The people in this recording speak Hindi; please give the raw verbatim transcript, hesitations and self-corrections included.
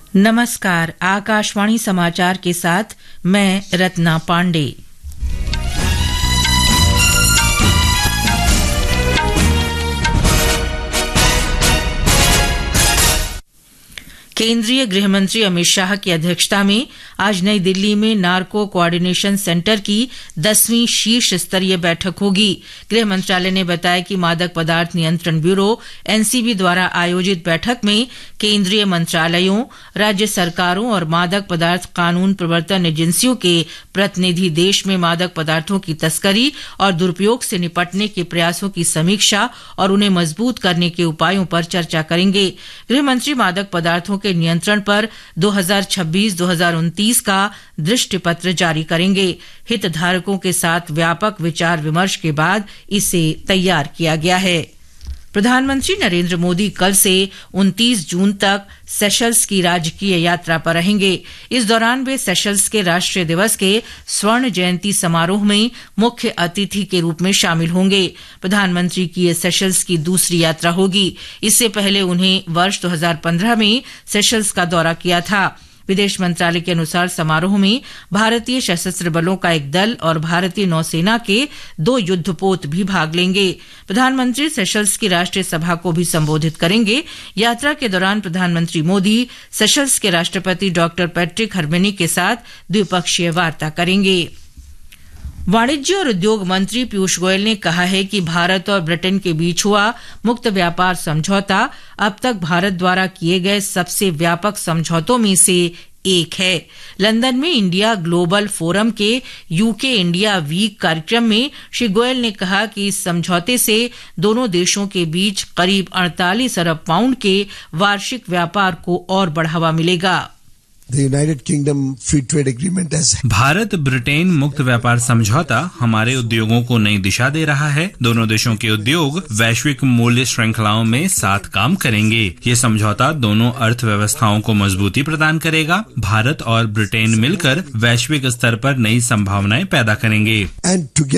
नमस्कार, आकाशवाणी समाचार के साथ मैं रत्ना पांडे। केंद्रीय गृह मंत्री अमित शाह की अध्यक्षता में आज नई दिल्ली में नार्को कोऑर्डिनेशन सेंटर की दसवीं शीर्ष स्तरीय बैठक होगी। गृह मंत्रालय ने बताया कि मादक पदार्थ नियंत्रण ब्यूरो एनसीबी द्वारा आयोजित बैठक में केंद्रीय मंत्रालयों, राज्य सरकारों और मादक पदार्थ कानून प्रवर्तन एजेंसियों के प्रतिनिधि देश में मादक पदार्थों की तस्करी और दुरुपयोग से निपटने के प्रयासों की समीक्षा और उन्हें मजबूत करने के उपायों पर चर्चा करेंगे। गृह मंत्री मादक पदार्थों के नियंत्रण पर दो हज़ार छब्बीस दो हज़ार उनतीस का दृष्टि पत्र जारी करेंगे। हितधारकों के साथ व्यापक विचार विमर्श के बाद इसे तैयार किया गया है। प्रधानमंत्री नरेंद्र मोदी कल से उनतीस जून तक सेशल्स की राजकीय यात्रा पर रहेंगे। इस दौरान वे सेशल्स के राष्ट्रीय दिवस के स्वर्ण जयंती समारोह में मुख्य अतिथि के रूप में शामिल होंगे। प्रधानमंत्री की यह सेशल्स की दूसरी यात्रा होगी। इससे पहले उन्हें वर्ष दो हज़ार पंद्रह में सेशल्स का दौरा किया था। विदेश मंत्रालय के अनुसार समारोह में भारतीय सशस्त्र बलों का एक दल और भारतीय नौसेना के दो युद्धपोत भी भाग लेंगे। प्रधानमंत्री सेशल्स की राष्ट्रीय सभा को भी संबोधित करेंगे। यात्रा के दौरान प्रधानमंत्री मोदी सेशल्स के राष्ट्रपति डॉक्टर पैट्रिक हर्मिनी के साथ द्विपक्षीय वार्ता करेंगे। वाणिज्य और उद्योग मंत्री पीयूष गोयल ने कहा है कि भारत और ब्रिटेन के बीच हुआ मुक्त व्यापार समझौता अब तक भारत द्वारा किए गए सबसे व्यापक समझौतों में से एक है। लंदन में इंडिया ग्लोबल फोरम के यूके इंडिया वीक कार्यक्रम में श्री गोयल ने कहा कि इस समझौते से दोनों देशों के बीच करीब अड़तालीस अरब पाउंड के वार्षिक व्यापार को और बढ़ावा मिलेगा। The United Kingdom Free Trade Agreement has... Bharat Britain मुक्त व्यापार समझौता हमारे उद्योगों को नई दिशा दे रहा है। दोनों देशों के उद्योग वैश्विक मूल्य श्रृंखलाओं में साथ काम करेंगे। ये समझौता दोनों अर्थव्यवस्थाओं को मजबूती प्रदान करेगा। भारत और ब्रिटेन मिलकर वैश्विक स्तर पर नई संभावनाएं पैदा करेंगे। And together